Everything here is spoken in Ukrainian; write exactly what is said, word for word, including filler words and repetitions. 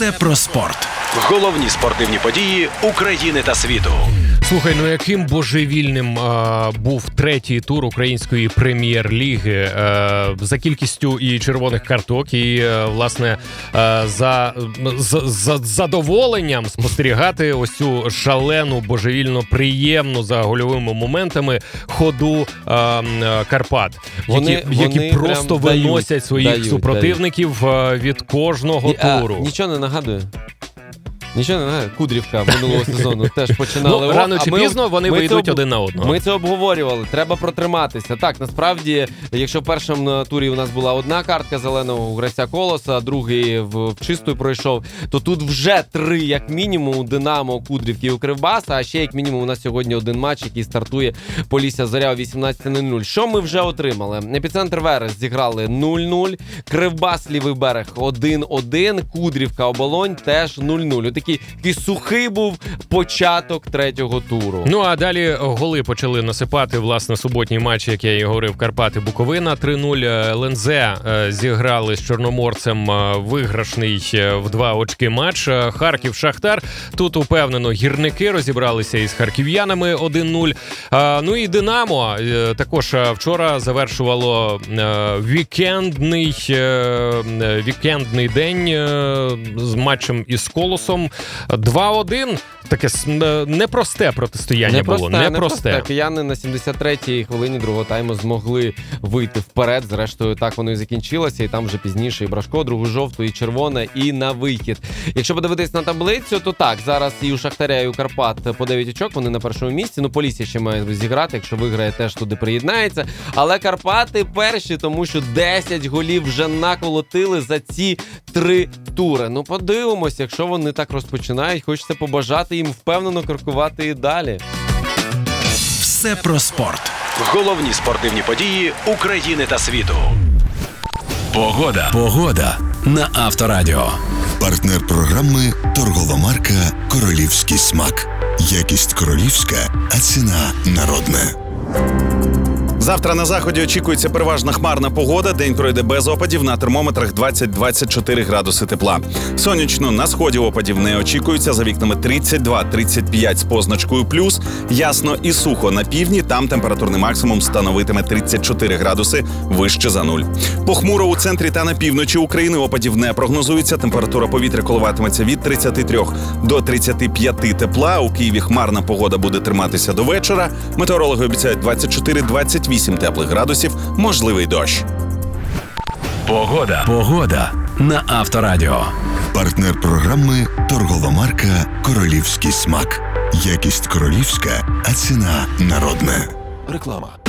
Все про спорт. Головні спортивні події України та світу. Слухай, ну яким божевільним а, був третій тур української прем'єр-ліги а, за кількістю і червоних карток, і, а, власне, а, за, за, за задоволенням спостерігати ось цю шалену, божевільно приємну за гольовими моментами ходу а, Карпат, Вони, які, які вони просто виносять дають, своїх дають, супротивників дають. від кожного Ні, туру. А, нічого не нагадує? Нічого не знаю, Кудрівка минулого сезону теж починали. Ну, рано чи ми, пізно вони ми вийдуть це, один на одного. Ми це обговорювали, треба протриматися. Так, насправді, якщо в першому турі у нас була одна картка зеленого у гравця Колоса, а другий в, в чисту пройшов, то тут вже три, як мінімум, у Динамо, Кудрівки і у Кривбаса, а ще як мінімум у нас сьогодні один матч, який стартує Полісся Зоря о вісімнадцята нуль нуль. Що ми вже отримали? Епіцентр Верес зіграли нуль нуль, Кривбас Лівий берег один один, Кудрівка Оболонь теж нуль нуль. Такий, такий сухий був початок третього туру. Ну, а далі голи почали насипати, власне, суботній матч, як я і говорив, Карпати-Буковина три нуль. ел ен зет зіграли з Чорноморцем виграшний в два очки матч. Харків-Шахтар. Тут, упевнено, гірники розібралися із харків'янами один нуль. Ну і Динамо також вчора завершувало вікендний, вікендний день з матчем із Колосом. два один. Таке непросте протистояння не було. Непросте. Непросте. Кияни на сімдесят третій хвилині другого тайму змогли вийти вперед. Зрештою, так воно і закінчилося. І там вже пізніше і Брашко, другу жовту, і червона, і на вихід. Якщо подивитись на таблицю, то так, зараз і у Шахтаря, і у Карпат по дев'ять очок, вони на першому місці. Ну, Полісся ще має зіграти, якщо виграє, теж туди приєднається. Але Карпати перші, тому що десять голів вже наколотили за ці три тури. Ну, подивимося, якщо вони так розпочинають, хочеться побажати їм впевнено крокувати і далі. Все про спорт. Головні спортивні події України та світу. Погода. Погода на Авторадіо. Партнер програми – торгова марка «Королівський смак». Якість королівська, а ціна народна. Завтра на заході очікується переважна хмарна погода. День пройде без опадів, на термометрах двадцять - двадцять чотири градуси тепла. Сонячно на сході опадів не очікується, за вікнами тридцять два - тридцять п'ять з позначкою плюс. Ясно і сухо на півдні, там температурний максимум становитиме тридцять чотири градуси вище за нуль. Похмуро у центрі та на півночі України опадів не прогнозується. Температура повітря коливатиметься від тридцяти трьох до тридцяти п'яти тепла. У Києві хмарна погода буде триматися до вечора. Метеорологи обіцяють двадцять чотири - двадцять вісім теплих градусів, можливий дощ. Погода. Погода на Авторадіо. Партнер програми – торгова марка «Королівський смак». Якість королівська, а ціна народна. Реклама.